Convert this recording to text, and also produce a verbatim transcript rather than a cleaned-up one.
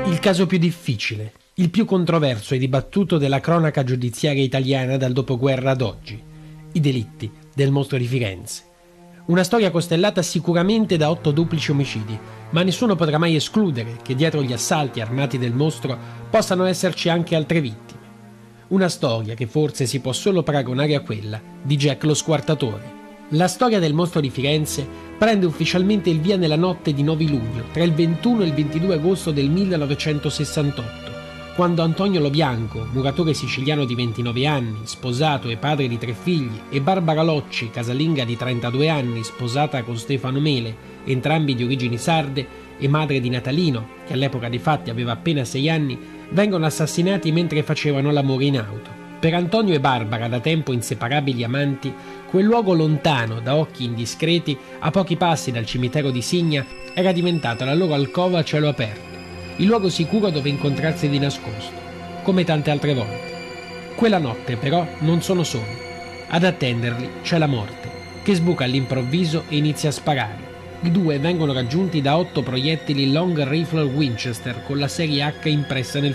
Il caso più difficile, il più controverso e dibattuto della cronaca giudiziaria italiana dal dopoguerra ad oggi. I delitti del mostro di Firenze. Una storia costellata sicuramente da otto duplici omicidi, ma nessuno potrà mai escludere che dietro gli assalti armati del mostro possano esserci anche altre vittime. Una storia che forse si può solo paragonare a quella di Jack lo Squartatore. La storia del mostro di Firenze prende ufficialmente il via nella notte di nove luglio, tra il ventuno e il ventidue agosto del millenovecentosessantotto, quando Antonio Lo Bianco, muratore siciliano di ventinove anni, sposato e padre di tre figli, e Barbara Locci, casalinga di trentadue anni, sposata con Stefano Mele, entrambi di origini sarde, e madre di Natalino, che all'epoca dei fatti aveva appena sei anni, vengono assassinati mentre facevano l'amore in auto. Per Antonio e Barbara, da tempo inseparabili amanti, quel luogo lontano da occhi indiscreti, a pochi passi dal cimitero di Signa, era diventata la loro alcova a cielo aperto, il luogo sicuro dove incontrarsi di nascosto, come tante altre volte. Quella notte, però, non sono soli. Ad attenderli c'è la morte, che sbuca all'improvviso e inizia a sparare. I due vengono raggiunti da otto proiettili Long Rifle Winchester con la serie H impressa nel